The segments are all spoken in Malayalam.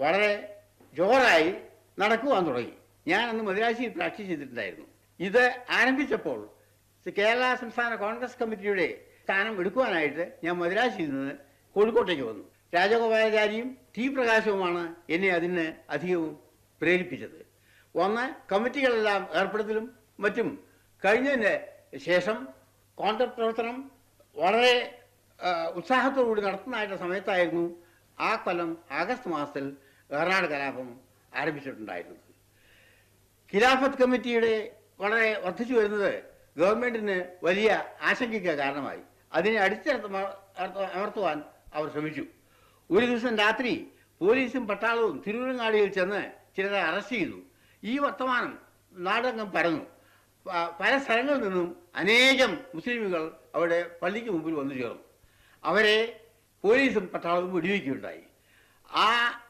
വളരെ ജോറായി നടക്കുവാൻ തുടങ്ങി. ഞാൻ അന്ന് മദിരാശിയിൽ പ്രാക്ടീസ് ചെയ്തിട്ടുണ്ടായിരുന്നു. ഇത് ആരംഭിച്ചപ്പോൾ കേരള സംസ്ഥാന കോൺഗ്രസ് കമ്മിറ്റിയുടെ സ്ഥാനം എടുക്കുവാനായിട്ട് ഞാൻ മദിരാശിയിൽ നിന്ന് കോഴിക്കോട്ടേക്ക് വന്നു. രാജഗോപാലാചാരിയും ടി പ്രകാശവുമാണ് എന്നെ അതിന് അധികവും പ്രേരിപ്പിച്ചത്. ഒന്ന്, കമ്മിറ്റികളെല്ലാം ഏർപ്പെടുത്തലും മറ്റും കഴിഞ്ഞതിന് ശേഷം കോൺഗ്രസ് പ്രവർത്തനം വളരെ ഉത്സാഹത്തോടുകൂടി നടത്തുന്നതായിട്ട് സമയത്തായിരുന്നു ആ കൊല്ലം ആഗസ്റ്റ് മാസത്തിൽ കർണാടക കലാപം ആരംഭിച്ചിട്ടുണ്ടായിരുന്നത്. ഖിലാഫത്ത് കമ്മിറ്റിയുടെ വളരെ വർദ്ധിച്ചു വരുന്നത് ഗവൺമെന്റിന് വലിയ ആശങ്കയ്ക്ക് കാരണമായി. അതിനെ അമർത്തുവാൻ അവർ ശ്രമിച്ചു. ഒരു ദിവസം രാത്രി പോലീസും പട്ടാളവും തിരുവരങ്ങാടിയിൽ ചെന്ന് ചിലരെ അറസ്റ്റ് ചെയ്തു. ഈ വർത്തമാനം നാടെങ്ങും പരന്നു. പല സ്ഥലങ്ങളിൽ നിന്നും അനേകം മുസ്ലിമുകൾ അവിടെ പള്ളിക്ക് മുമ്പിൽ വന്നു ചേർന്നു. അവരെ പോലീസും പട്ടാളവും വെടിവെക്കുകയുണ്ടായി. ആ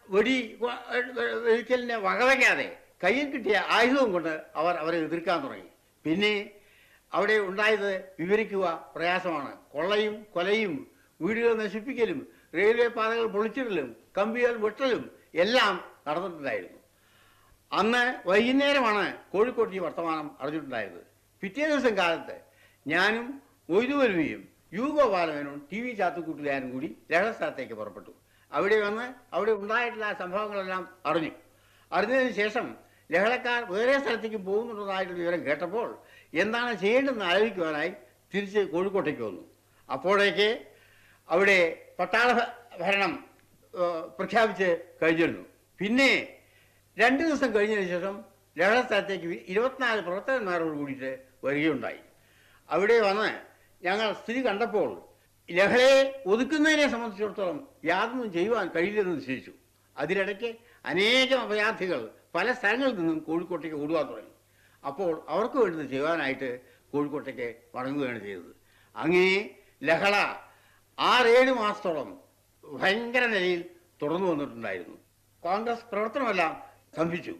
വെടിവെക്കലിനെ വകവയ്ക്കാതെ കയ്യിൽ കിട്ടിയ ആയുധവും കൊണ്ട് അവരെ എതിർക്കാൻ തുടങ്ങി. പിന്നെ അവിടെ ഉണ്ടായത് വിവരിക്കുക പ്രയാസമാണ്. കൊള്ളയും കൊലയും വീടുകൾ നശിപ്പിക്കലും റെയിൽവേ പാതകൾ പൊളിച്ചിടലും കമ്പികൾ വെട്ടലും എല്ലാം നടന്നിട്ടുണ്ടായിരുന്നു. അന്ന് വൈകുന്നേരമാണ് കോഴിക്കോട്ട് ഈ വർത്തമാനം അറിഞ്ഞിട്ടുണ്ടായിരുന്നത്. പിറ്റേ ദിവസം കാലത്ത് ഞാനും മൊയ്തു മൗലവിയും യു ഗോപാലനും ടി വി ചാത്തുക്കുട്ടിലാരും കൂടി ലഹളസ്ഥലത്തേക്ക് പുറപ്പെട്ടു. അവിടെ ഉണ്ടായിട്ടുള്ള സംഭവങ്ങളെല്ലാം അറിഞ്ഞതിന് ശേഷം ലഹളക്കാർ വേറെ സ്ഥലത്തേക്ക് പോകുന്നുള്ളതായിട്ട് വിവരം കേട്ടപ്പോൾ എന്താണ് ചെയ്യേണ്ടതെന്ന് ആലോചിക്കുവാനായി തിരിച്ച് കോഴിക്കോട്ടേക്ക് വന്നു. അപ്പോഴേക്ക് അവിടെ പട്ടാള ഭരണം പ്രഖ്യാപിച്ച് കഴിഞ്ഞിരുന്നു. പിന്നെ 2 ദിവസം കഴിഞ്ഞതിന് ശേഷം ലഹള സ്ഥലത്തേക്ക് 24 പ്രവർത്തകന്മാരോട് കൂടിയിട്ട് വരികയുണ്ടായി. അവിടെ വന്ന് ഞങ്ങൾ സ്ഥിതി കണ്ടപ്പോൾ ലഹളയെ ഒതുക്കുന്നതിനെ സംബന്ധിച്ചിടത്തോളം യാതൊന്നും ചെയ്യുവാൻ കഴിയില്ലെന്ന് നിശ്ചയിച്ചു. അതിനിടയ്ക്ക് അനേകം അഭയാർത്ഥികൾ പല സ്ഥലങ്ങളിൽ നിന്നും കോഴിക്കോട്ടേക്ക് ഓടുവാൻ തുടങ്ങി. അപ്പോൾ അവർക്ക് വേണ്ടത് ചെയ്യുവാനായിട്ട് കോഴിക്കോട്ടേക്ക് മടങ്ങുകയാണ് ചെയ്തത്. അങ്ങനെ ലഹള 6-7 മാസത്തോളം ഭയങ്കര നിലയിൽ തുടർന്നു വന്നിട്ടുണ്ടായിരുന്നു. കോൺഗ്രസ് പ്രവർത്തനമെല്ലാം സ്തംഭിച്ചു.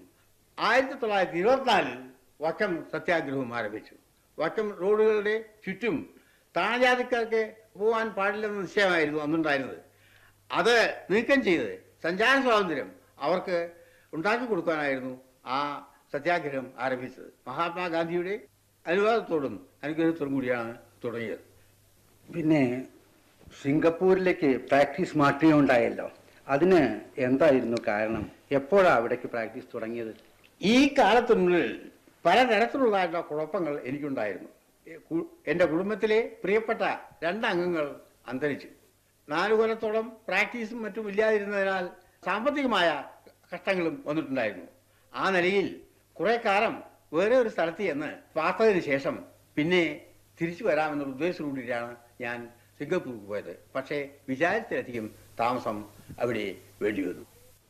1924 വക്കം സത്യാഗ്രഹവും ആരംഭിച്ചു. വക്കം റോഡുകളുടെ ചുറ്റും താണജാതിക്കാർക്ക് പോകാൻ പാടില്ലെന്ന നിശ്ചയമായിരുന്നു അന്നുണ്ടായിരുന്നത്. അത് നീക്കം ചെയ്ത് സഞ്ചാര സ്വാതന്ത്ര്യം അവർക്ക് ഉണ്ടാക്കി കൊടുക്കാനായിരുന്നു ആ സത്യാഗ്രഹം ആരംഭിച്ചത്. മഹാത്മാഗാന്ധിയുടെ അനുവാദത്തോടും അനുഗ്രഹത്തോടും കൂടിയാണ് തുടങ്ങിയത്. പിന്നെ സിംഗപ്പൂരിലേക്ക് പ്രാക്ടീസ് മാറ്റുകയുണ്ടായല്ലോ, അതിന് എന്തായിരുന്നു കാരണം? എപ്പോഴാണ് അവിടേക്ക് പ്രാക്ടീസ് തുടങ്ങിയത്? ഈ കാലത്തിനുള്ളിൽ പലതരത്തിലുള്ളതായിട്ടുള്ള കുഴപ്പങ്ങൾ എനിക്കുണ്ടായിരുന്നു. എൻ്റെ കുടുംബത്തിലെ പ്രിയപ്പെട്ട 2 അംഗങ്ങൾ അന്തരിച്ചു. 4 കൊല്ലത്തോളം പ്രാക്ടീസും മറ്റും ഇല്ലാതിരുന്നതിനാൽ സാമ്പത്തികമായ കഷ്ടങ്ങളും വന്നിട്ടുണ്ടായിരുന്നു. ആ നിലയിൽ കുറെ കാലം വേറെ ഒരു സ്ഥലത്ത് ചെന്ന് പാർത്തതിന് ശേഷം പിന്നെ തിരിച്ചു വരാമെന്നുള്ള ഉദ്ദേശത്തോടുകൂടിയാണ് ഞാൻ സിംഗപ്പൂർക്ക് പോയത്. പക്ഷേ വിചാരിച്ചതിലധികം താമസം അവിടെ വേണ്ടി വന്നു.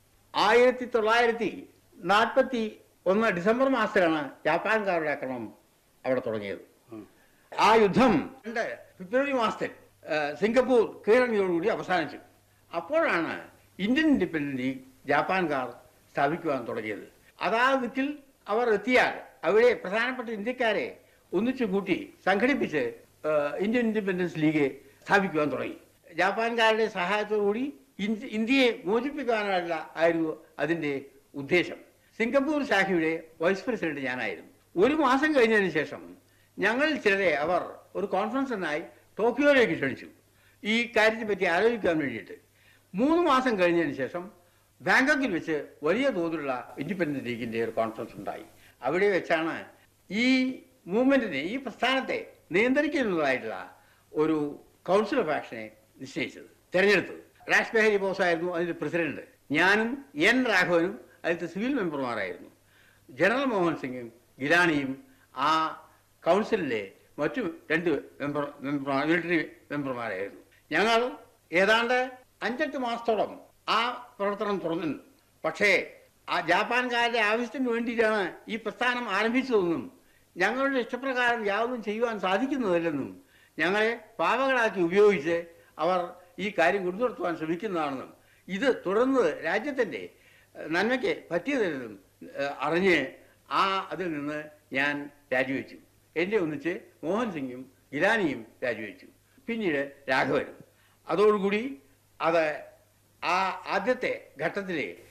1941 ഡിസംബർ മാസത്തിലാണ് ജപ്പാൻകാരുടെ ആക്രമണം അവിടെ തുടങ്ങിയത്. ആ യുദ്ധം ഫെബ്രുവരി മാസത്തിൽ സിംഗപ്പൂർ കീഴടങ്ങിയോടുകൂടി അവസാനിച്ചു. അപ്പോഴാണ് ഇന്ത്യൻ ഇൻഡിപെൻഡന്റ് ലീഗ് ജപ്പാൻകാർ സ്ഥാപിക്കുവാൻ തുടങ്ങിയത്. ദിക്കിൽ അവർ എത്തിയാൽ അവിടെ പ്രധാനപ്പെട്ട ഇന്ത്യക്കാരെ ഒന്നിച്ചു കൂട്ടി സംഘടിപ്പിച്ച് ഇന്ത്യൻ ഇൻഡിപെൻഡൻസ് ലീഗ് സ്ഥാപിക്കുവാൻ തുടങ്ങി. ജപ്പാൻകാരുടെ സഹായത്തോടുകൂടി ഇന്ത്യയെ മോചിപ്പിക്കാനുള്ള ആയിരുന്നു അതിൻ്റെ ഉദ്ദേശം. സിംഗപ്പൂർ ശാഖയുടെ വൈസ് പ്രസിഡന്റ് ഞാനായിരുന്നു. 1 മാസം കഴിഞ്ഞതിന് ശേഷം ഞങ്ങളിൽ ചിലരെ അവർ ഒരു കോൺഫറൻസിനായി ടോക്കിയോയിലേക്ക് ക്ഷണിച്ചു, ഈ കാര്യത്തെ പറ്റി ആലോചിക്കാൻ വേണ്ടിയിട്ട്. 3 മാസം കഴിഞ്ഞതിന് ശേഷം ബാങ്കോക്കിൽ വെച്ച് വലിയ തോതിലുള്ള ഇൻഡിപെൻഡൻസ് ലീഗിൻ്റെ ഒരു കോൺഫറൻസ് ഉണ്ടായി. അവിടെ വെച്ചാണ് ഈ മൂവ്മെന്റിനെ, ഈ പ്രസ്ഥാനത്തെ നിയന്ത്രിക്കുന്നതായിട്ടുള്ള ഒരു കൗൺസിൽ ഓഫ് ആക്ഷനെ തിരഞ്ഞെടുത്തത്. രാജ് ബിഹാരി ബോസ് ആയിരുന്നു അതിൻ്റെ പ്രസിഡന്റ്. ഞാനും എൻ രാഘവനും അതിലത്തെ സിവിൽ മെമ്പർമാരായിരുന്നു. ജനറൽ മോഹൻ സിംഗും ഗിലാനിയും ആ കൗൺസിലിലെ മറ്റു 2 മിലിറ്ററി മെമ്പർമാരായിരുന്നു. ഞങ്ങൾ ഏതാണ്ട് 5-8 മാസത്തോളം ആ പ്രവർത്തനം തുടർന്നു. പക്ഷേ ആ ജാപ്പാൻകാരുടെ ആവശ്യത്തിന് വേണ്ടിയിട്ടാണ് ഈ പ്രസ്ഥാനം ആരംഭിച്ചതെന്നും ഞങ്ങളുടെ ഇഷ്ടപ്രകാരം യാതൊന്നും ചെയ്യുവാൻ സാധിക്കുന്നതല്ലെന്നും ഞങ്ങളെ പാവകളാക്കി ഉപയോഗിച്ച് അവർ ഈ കാര്യം കൊണ്ടുനടത്തുവാൻ ശ്രമിക്കുന്നതാണെന്നും ഇത് തുടർന്ന് രാജ്യത്തിൻ്റെ നന്മയ്ക്ക് പറ്റിയതല്ലെന്നും അറിഞ്ഞ് അതിൽ നിന്ന് ഞാൻ രാജിവെച്ചു. എന്നെ ഒന്നിച്ച് മോഹൻ സിംഗും ഗിലാനിയും രാജിവെച്ചു. പിന്നീട് രാഘവനും. അതോടുകൂടി അത് ആ ആദ്യത്തെ ഘട്ടത്തിലെ